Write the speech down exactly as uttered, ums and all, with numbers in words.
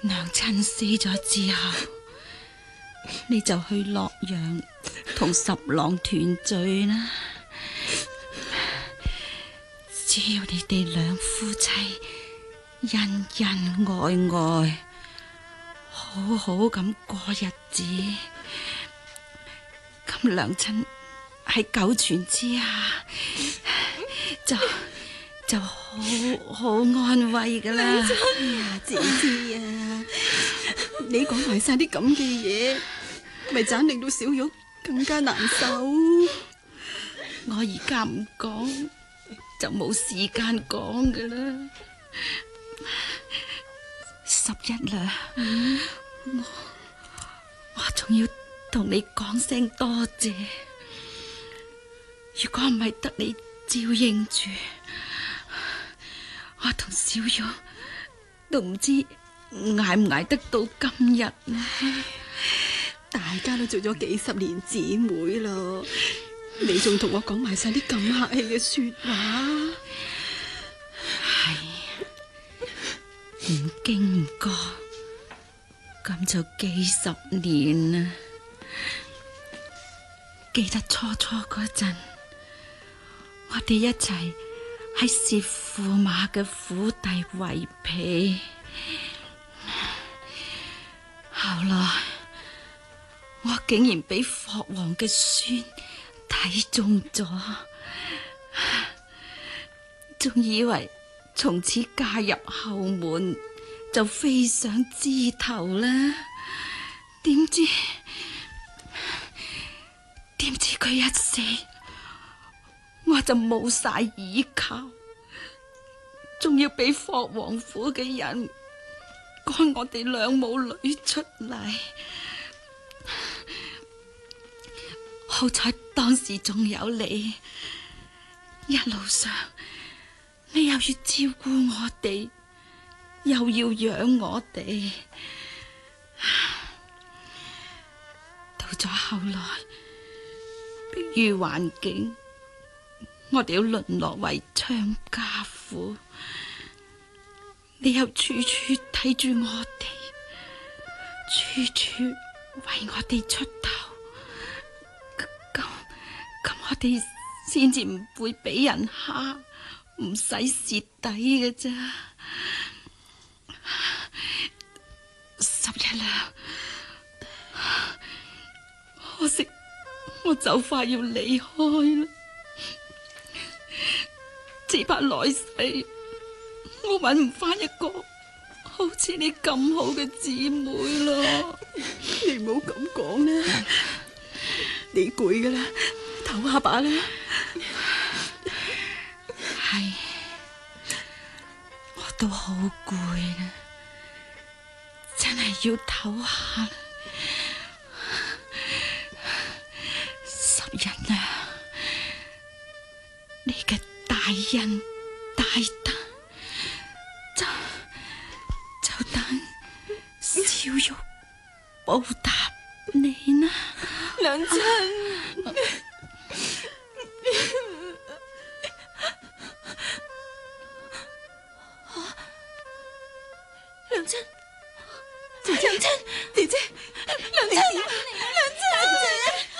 娘親死咗之後，你就去洛陽同十郎團聚啦。只要你哋兩夫妻恩恩愛愛，好好咁過日子，咁娘親喺九泉之下就就好好安慰噶啦。 哎呀，姐姐啊，你講埋晒啲咁嘅嘢，咪盞令到小玉更加難受。 我而家唔講，就冇時間講噶啦。十一娘，嗯、我我仲要同你講聲多謝。如果唔係得你照應住，我同小玉都唔知捱唔捱得到今日呢。 大家都做咗幾十年姊妹咯，你仲同我講埋晒啲咁客氣嘅說話。 係唔經唔覺，咁就幾十年啦。記得初初嗰陣，我哋一齊喺薛駙馬嘅府邸圍皮，後來我竟然俾霍王嘅孫睇中咗，仲以為從此嫁入後門就飛上枝頭啦。點知點知佢一死，我就冇晒依靠，仲要俾霍王府嘅人趕我哋兩母女出嚟。好彩當時仲有你，一路上你又要照顧我哋，又要養我哋。到咗後來，迫於環境，我哋要淪落為娼家婦，你又處處睇住我哋，處處為我哋出頭，咁咁我哋先至唔會俾人蝦，唔使蝕底嘅啫。十一娘，可惜我就快要離開啦，只怕來世我搵唔翻一個好似你咁好嘅姊妹咯。 你唔好咁講啦，你攰噶啦，唞下把啦。 係，我都好攰啦，真係要唞下啦。十一娘，你嘅大恩大德，就就等小玉報答你啦。 娘親，娘親，姐姐，娘親，姐姐，娘親，娘親。